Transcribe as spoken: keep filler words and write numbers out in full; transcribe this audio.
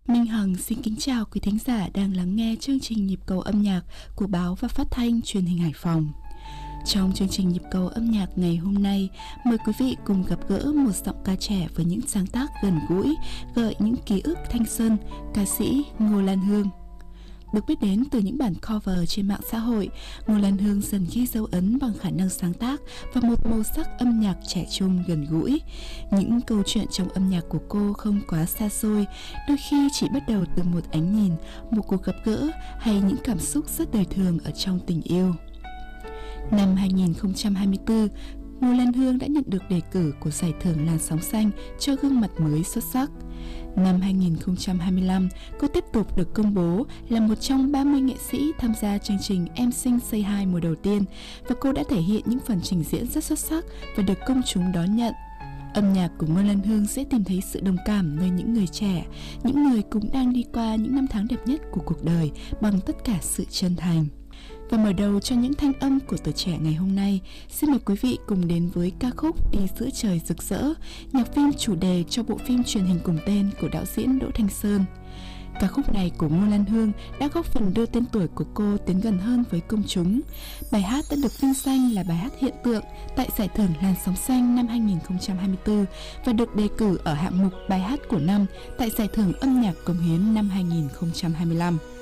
Minh Hằng xin kính chào quý thính giả đang lắng nghe chương trình Nhịp cầu âm nhạc của báo và phát thanh truyền hình Hải Phòng. Trong chương trình Nhịp cầu âm nhạc ngày hôm nay, mời quý vị cùng gặp gỡ một giọng ca trẻ với những sáng tác gần gũi, gợi những ký ức thanh xuân, ca sĩ Ngô Lan Hương. Được biết đến từ những bản cover trên mạng xã hội, Ngô Lan Hương dần ghi dấu ấn bằng khả năng sáng tác và một màu sắc âm nhạc trẻ trung gần gũi. Những câu chuyện trong âm nhạc của cô không quá xa xôi, đôi khi chỉ bắt đầu từ một ánh nhìn, một cuộc gặp gỡ hay những cảm xúc rất đời thường ở trong tình yêu. Năm hai nghìn không trăm hai mươi tư, Ngô Lan Hương đã nhận được đề cử của giải thưởng Làn sóng xanh cho gương mặt mới xuất sắc. Năm hai nghìn không trăm hai mươi lăm, cô tiếp tục được công bố là một trong ba mươi nghệ sĩ tham gia chương trình Em Xinh Say Hi mùa đầu tiên và cô đã thể hiện những phần trình diễn rất xuất sắc và được công chúng đón nhận. Âm nhạc của Ngô Lan Hương sẽ tìm thấy sự đồng cảm nơi những người trẻ, những người cũng đang đi qua những năm tháng đẹp nhất của cuộc đời bằng tất cả sự chân thành. Và mở đầu cho những thanh âm của tuổi trẻ ngày hôm nay, xin mời quý vị cùng đến với ca khúc Đi Giữa Trời Rực Rỡ, nhạc phim chủ đề cho bộ phim truyền hình cùng tên của đạo diễn Đỗ Thanh Sơn. Ca khúc này của Ngô Lan Hương đã góp phần đưa tên tuổi của cô tiến gần hơn với công chúng. Bài hát đã được vinh danh là bài hát hiện tượng tại giải thưởng Làn sóng xanh năm hai nghìn không trăm hai mươi tư và được đề cử ở hạng mục bài hát của năm tại giải thưởng âm nhạc cống hiến năm hai nghìn không trăm hai mươi lăm.